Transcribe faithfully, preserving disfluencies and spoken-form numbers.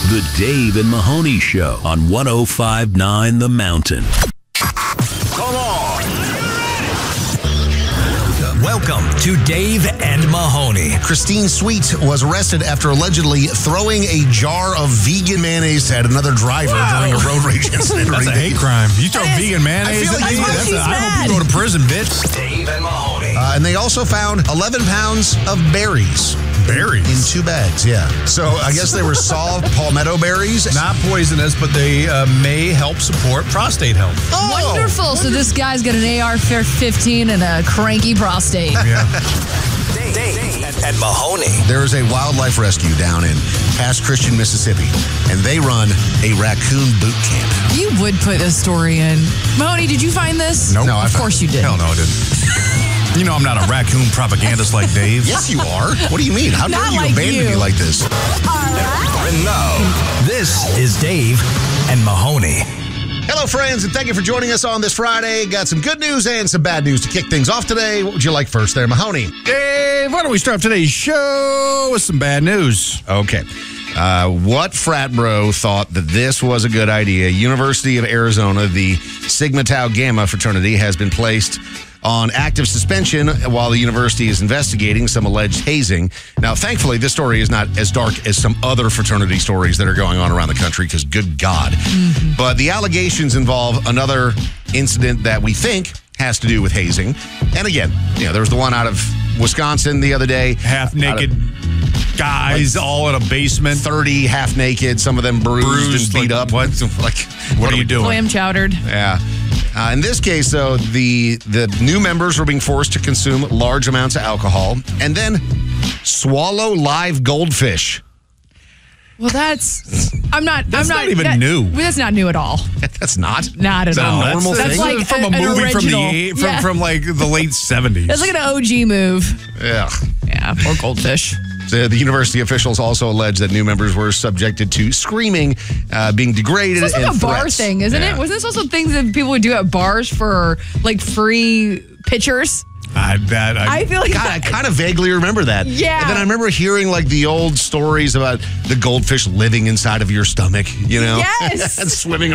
The Dave and Mahoney Show on one oh five point nine The Mountain. Come on. Welcome to Dave and Mahoney. Christine Sweet was arrested after allegedly throwing a jar of vegan mayonnaise at another driver Whoa. during a road rage incident. That's a hate crime. You throw That is- vegan mayonnaise I feel at like me? that's why That's she's a, I mad. hope you go to prison, bitch. Dave and Mahoney. Uh, and they also found eleven pounds of berries. Berries? In two bags, yeah. So I guess they were soft palmetto berries. Not poisonous, but they uh, may help support prostate health. Oh, Wonderful. So this guy's got an A R fifteen and a cranky prostate. Yeah. Dave, Dave and, and Mahoney. There is a wildlife rescue down in Pass Christian, Mississippi, and they run a raccoon boot camp. You would put this story in. Mahoney, did you find this? Nope. No, I Of found- course you did. Hell no, I didn't. You know I'm not a raccoon propagandist like Dave. Yes, you are. What do you mean? How dare Not you like abandon you. me like this? And now, this is Dave and Mahoney. Hello, friends, and thank you for joining us on this Friday. Got some good news and some bad news to kick things off today. What would you like first there, Mahoney? Dave, why don't we start today's show with some bad news? Okay. Uh, what frat bro thought that this was a good idea? University of Arizona, the Sigma Tau Gamma fraternity, has been placed on active suspension while the university is investigating some alleged hazing. Now, thankfully, this story is not as dark as some other fraternity stories that are going on around the country, because good God. Mm-hmm. But the allegations involve another incident that we think has to do with hazing. And again, you know, there was the one out of Wisconsin the other day. Half naked guys like, all in a basement. thirty half naked, some of them bruised, Bruised, and beat like, up. what? Like, What are you doing? Lamb chowdered. Yeah. Uh, in this case, though, the the new members were being forced to consume large amounts of alcohol and then swallow live goldfish. Well, that's. I'm not. That's I'm not not even that- new. That's not new at all. That's not. Not at that a all. normal that's, thing? That's like from a, a, an movie from original. the eight- from, yeah. from like the late seventies. That's like an O G move. Yeah. Yeah, poor goldfish. The, the university officials also alleged that new members were subjected to screaming, uh, being degraded, It's also and like a bar threats. thing, isn't Yeah. it? Wasn't this also things that people would do at bars for like free pitchers? I, that, I, I feel like God, I kind of vaguely remember that. Yeah. And then I remember hearing like the old stories about the goldfish living inside of your stomach, you know? Yes. And swimming